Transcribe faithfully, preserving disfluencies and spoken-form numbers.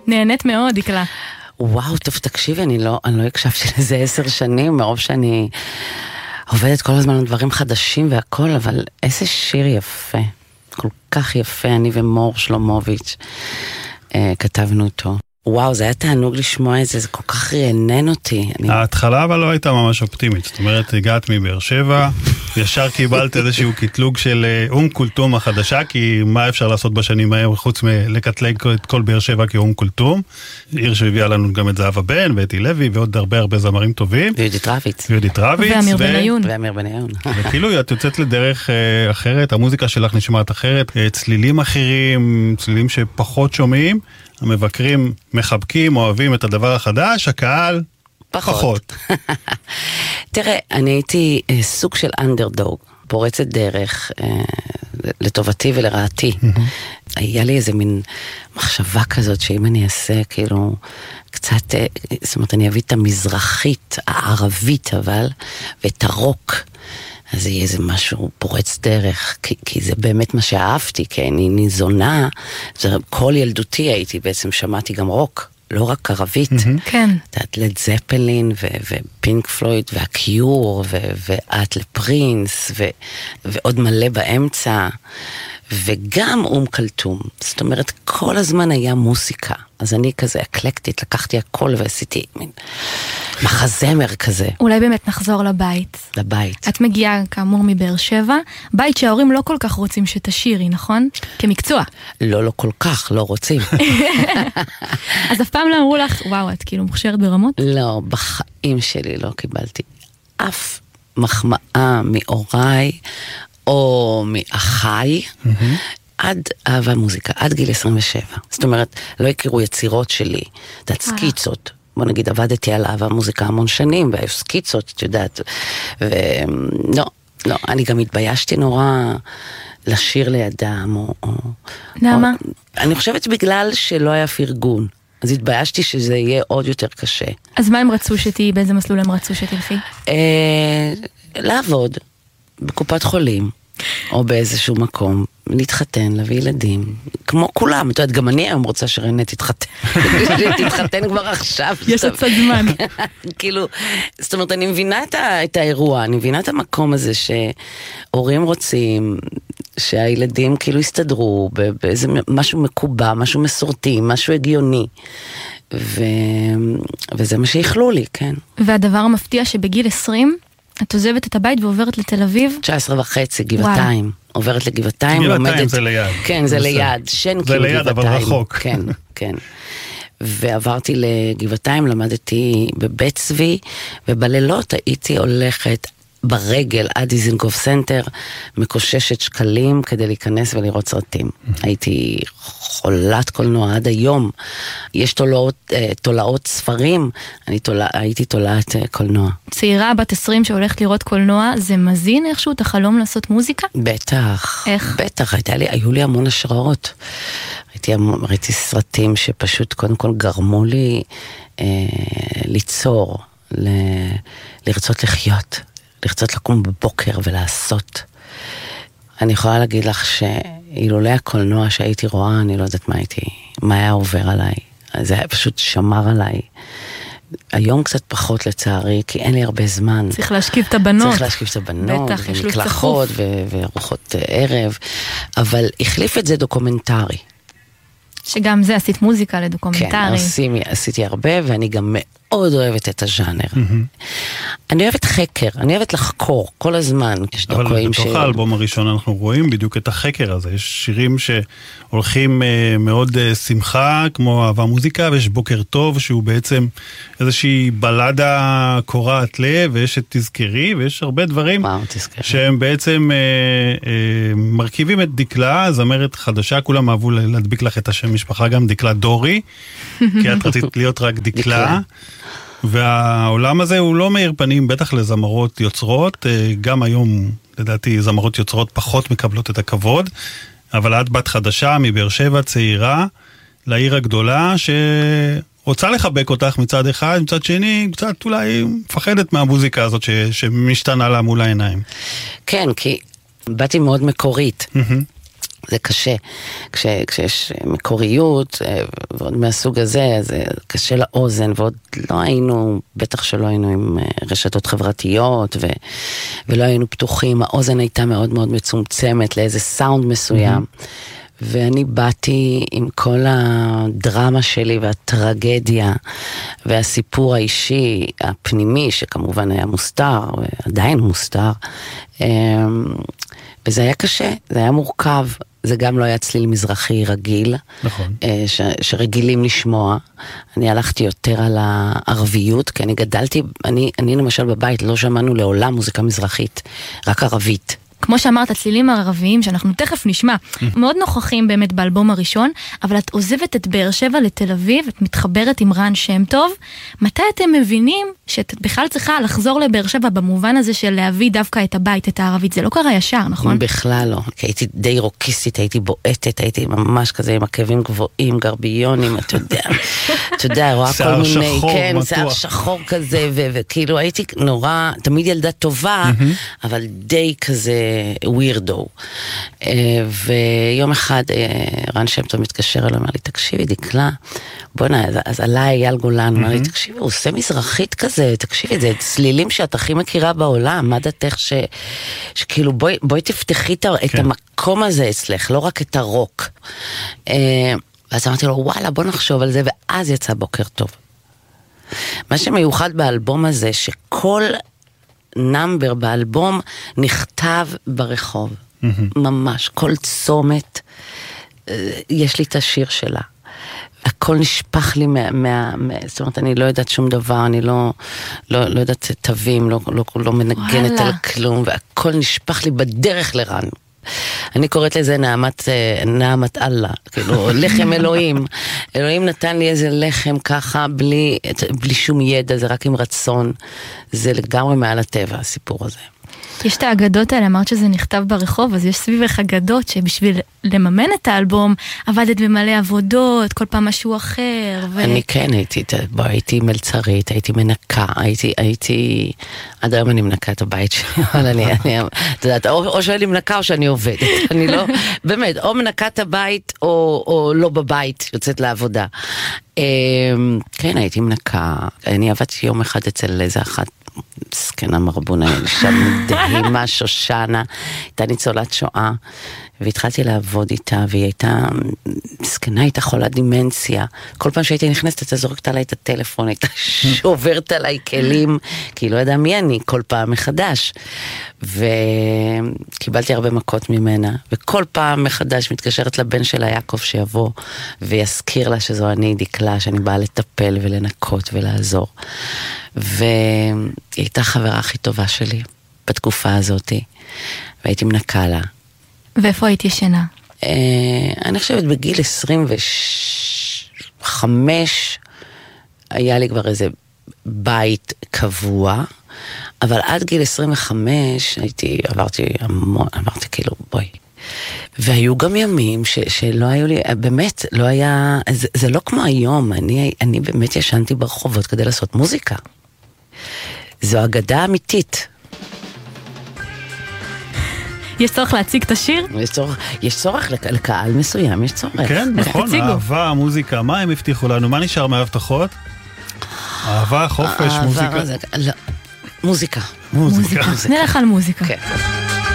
נהנית מאוד, דקלה. וואו, טוב, תקשיבי, אני לא, אני לא הקשבתי לזה עשר שנים, מרוב שאני עובדת כל הזמן על דברים חדשים והכל, אבל איזה שיר יפה, כל כך יפה, אני ומור שלומוביץ' אה, כתבנו אותו. וואו, זה היה תענוג לשמוע את זה, זה כל כך רענן אותי. ההתחלה אבל לא הייתה ממש אופטימית, זאת אומרת, הגעת מבאר שבע, ישר קיבלת איזשהו קטלוג של אום כולתום החדשה, כי מה אפשר לעשות בשנים האלה, חוץ מלקטלג את כל באר שבע כאום כולתום, עיר שהביאה לנו גם את זהבה בן, ואתי לוי, ועוד הרבה הרבה זמרים טובים. ויהודית רביץ. ויהודית רביץ. ואמיר בניון. ואמיר בניון. וכאילו, את יוצאת לדרך אחרת, המוזיקה שלך נשמעת אחרת, צלילים אחרים, צלילים שפחות שומעים, המבקרים מחבקים, אוהבים את הדבר החדש, הקהל פחות. פחות. תראה, אני הייתי אה, סוג של אנדרדוג, פורצת דרך, אה, לטובתי ולרעתי. Mm-hmm. היה לי איזה מין מחשבה כזאת, שאם אני אעשה כאילו קצת, אה, זאת אומרת, אני אביא את המזרחית, הערבית אבל, ואת הרוק, אז יהיה איזה משהו פורץ דרך, כי, כי זה באמת מה שאהבתי, כי אני ניזונה, זה, כל ילדותי הייתי בעצם, שמעתי גם רוק, לא רק ערבית. Mm-hmm. כן. את לד זפלין, ו- ופינק פלויד, והקיור, ו- ואת לפרינס, ו- ועוד מלא באמצע, וגם אום כולתום. זאת אומרת, כל הזמן היה מוסיקה. אז אני כזה אקלקטית, לקחתי הכל ועשיתי מין מחזמר כזה. אולי באמת נחזור לבית. לבית. את מגיעה כאמור מבאר שבע, בית שההורים לא כל כך רוצים שתשירי, נכון? כמקצוע. לא, לא כל כך, לא רוצים. אז אף פעם לא אמרו לך, וואו, את כאילו מוכשרת ברמות? לא, בחיים שלי לא קיבלתי אף מחמאה מאוריי, או מאחיי, עד אהבה מוזיקה, עד גיל עשרים ושבע. זאת אומרת, לא הכירו יצירות שלי, את סקיצות. בוא נגיד, עבדתי על אהבה מוזיקה המון שנים, והיו סקיצות, את יודעת. ולא, לא, אני גם התביישתי נורא לשיר לידם, או... למה? אני חושבת בגלל שלא היה פרגון. אז התביישתי שזה יהיה עוד יותר קשה. אז מה הם רצו שתהי? באיזה מסלול הם רצו שתלכי? לעבוד בקופת חולים, או באיזשהו מקום, להתחתן, להביא ילדים, כמו כולם. את יודעת, גם אני היום רוצה שרנה תתחתן. תתחתן כבר עכשיו. יש עוד קצת זמן. כאילו, זאת אומרת, אני מבינה את האירוע, אני מבינה את המקום הזה שהורים רוצים, שהילדים כאילו יסתדרו באיזה משהו מקובע, משהו מסורתי, משהו הגיוני. ו... וזה מה שיכלו לי, כן. והדבר המפתיע שבגיל עשרים, את עוזבת את הבית ועוברת לתל אביב? תשע עשרה וחצי, גבעתיים. עוברת לגבעתיים. גבעתיים זה ליד. כן, זה ליד. שנקין זה ליד, אבל רחוק. כן, כן. ועברתי לגבעתיים, למדתי בבית צבי, ובלילות הייתי הולכת ברגל עד דיזינגוף סנטר, מקוששת שקלים כדי להיכנס ולראות סרטים. הייתי חולת קולנוע עד היום. יש תולעות, תולעות ספרים, אני תולה, הייתי תולעת קולנוע. צעירה בת עשרים שהולכת לראות קולנוע, זה מזין איכשהו את החלום לעשות מוזיקה? בטח. איך? בטח, הייתה לי, היו לי המון השראות. ראיתי, ראיתי סרטים שפשוט קודם כל גרמו לי אה, ליצור, ל, לרצות לחיות. לרצות לקום בבוקר ולעשות. אני יכולה להגיד לך שאילולא הקולנוע שהייתי רואה, אני לא יודעת מה הייתי, מה היה עובר עליי. זה היה פשוט שמר עליי. היום קצת פחות לצערי, כי אין לי הרבה זמן. צריך להשכיב את הבנות. צריך להשכיב את הבנות. בטח, יש לו ומקלחות וארוחות ערב. אבל החליף את זה דוקומנטרי. שגם זה עשית מוזיקה לדוקומנטרי. כן, עשיתי, עשיתי הרבה, ואני גם מאוד אוהבת את הז'אנר. Mm-hmm. אני אוהבת חקר, אני אוהבת לחקור כל הזמן. אבל בתוך ש... האלבום הראשון אנחנו רואים בדיוק את החקר הזה. יש שירים שהולכים אה, מאוד אה, שמחה, כמו אהבה מוזיקה, ויש בוקר טוב, שהוא בעצם איזושהי בלדה קורעת לב, ויש את תזכרי, ויש הרבה דברים וואו, שהם בעצם אה, אה, מרכיבים את דקלה, זמרת חדשה, כולם אהבו להדביק לך את השם משפחה, גם דקלה דורי, כי את רצית להיות רק דקלה. והעולם הזה הוא לא מאיר פנים, בטח לזמרות יוצרות, גם היום לדעתי זמרות יוצרות פחות מקבלות את הכבוד, אבל את בת חדשה מבאר שבע, צעירה, לעיר הגדולה, שרוצה לחבק אותך מצד אחד, מצד שני, קצת אולי מפחדת מהמוזיקה הזאת ש... שמשתנה לה מול העיניים. כן, כי באתי מאוד מקורית. זה קשה, כש, כשיש מקוריות ועוד מהסוג הזה, זה קשה לאוזן, ועוד לא היינו, בטח שלא היינו עם רשתות חברתיות, ו, ולא היינו פתוחים, האוזן הייתה מאוד מאוד מצומצמת לאיזה סאונד מסוים, mm-hmm. ואני באתי עם כל הדרמה שלי והטרגדיה והסיפור האישי הפנימי, שכמובן היה מוסתר, ועדיין מוסתר, וזה היה קשה, זה היה מורכב, זה גם לא היה צליל מזרחי רגיל, נכון. ש, שרגילים לשמוע. אני הלכתי יותר על הערביות, כי אני גדלתי, אני, אני למשל בבית לא שמענו לעולם מוזיקה מזרחית, רק ערבית. כמו שאמרת, הצלילים הערביים, שאנחנו תכף נשמע, מאוד נוכחים באמת באלבום הראשון, אבל את עוזבת את באר שבע לתל אביב, את מתחברת עם רן שם טוב. מתי אתם מבינים שאת בכלל צריכה לחזור לבאר שבע במובן הזה של להביא דווקא את הבית, את הערבית? זה לא קרה ישר, נכון? בכלל לא. כי הייתי די רוקיסטית, הייתי בועטת, הייתי ממש כזה עם עקבים גבוהים, גרביונים, אתה יודע, אתה יודע, רואה כל מיני, כן, שיער שחור כזה, וכאילו הייתי נורא, תמיד ילדה טובה, אבל די כזה ווירדו. ויום אחד רן שם טוב מתקשר אליו, אמר לי, תקשיבי דקלה, בוא'נה, אז עלה אייל גולן, אמר לי, תקשיבי, הוא עושה מזרחית כזה, תקשיבי, זה צלילים שאת הכי מכירה בעולם, מה דעתך ש... שכאילו בואי, בואי תפתחי את המקום הזה אצלך, לא רק את הרוק. ואז אמרתי לו, וואלה, בוא נחשוב על זה, ואז יצא בוקר טוב. מה שמיוחד באלבום הזה, שכל נאמבר באלבום נכתב ברחוב. ממש, כל צומת, יש לי את השיר שלה. הכל נשפך לי מה, מה, מה, זאת אומרת, אני לא יודעת שום דבר, אני לא, לא, לא יודעת תווים, לא, לא, לא מנגנת וואלה. על כלום, והכל נשפך לי בדרך לרן. אני קוראת לזה נעמת, נעמת אללה, כאילו, לחם אלוהים. אלוהים נתן לי איזה לחם ככה, בלי, בלי שום ידע, זה רק עם רצון. זה לגמרי מעל הטבע, הסיפור הזה. יש את האגדות האלה, אמרת שזה נכתב ברחוב, אז יש סביבך אגדות שבשביל לממן את האלבום, עבדת במלא עבודות, כל פעם משהו אחר. ו... אני כן הייתי, בוא, הייתי מלצרית, הייתי מנקה, הייתי, הייתי, עד היום אני מנקה את הבית שלי, אבל אני, אני, את יודעת, או, או שאני מנקה או שאני עובדת, אני לא, באמת, או מנקה את הבית, או, או לא בבית, יוצאת לעבודה. כן, הייתי מנקה, אני עבדתי יום אחד אצל איזה אחת, סקנה מרבונה, שם דהימה, שושנה, הייתה ניצולת שואה, והתחלתי לעבוד איתה, והיא הייתה, סקנה הייתה חולת דימנציה, כל פעם שהייתי נכנסת, הייתה זורקת עליי את הטלפון, הייתה שוברת עליי כלים, כי היא לא ידעה מי אני, כל פעם מחדש, וקיבלתי הרבה מכות ממנה, וכל פעם מחדש מתקשרת לבן שלה יעקב שיבוא, ויזכיר לה שזו אני דקלה, שאני באה לטפל ולנקות ולעזור, והיא הייתה חברה הכי טובה שלי, בתקופה הזאת, והייתי מנקה לה, ואיפה היית ישנה? אני חושבת בגיל עשרים וחמש היה לי כבר איזה בית קבוע, אבל עד גיל עשרים וחמש הייתי, עברתי המון, עברתי כאילו בואי. והיו גם ימים ש, שלא היו לי, באמת, לא היה, זה, זה לא כמו היום, אני, אני באמת ישנתי ברחובות כדי לעשות מוזיקה. זו אגדה אמיתית. יש צורך להציג את השיר? יש צורך, יש צורך לק, לקהל מסוים, יש צורך. כן, נכון, אהבה, המוזיקה, מה הם הבטיחו לנו? מה נשאר מההבטחות? אהבה, חופש, מוזיקה. לא, מוזיקה. מוזיקה. נלך על מוזיקה. כן.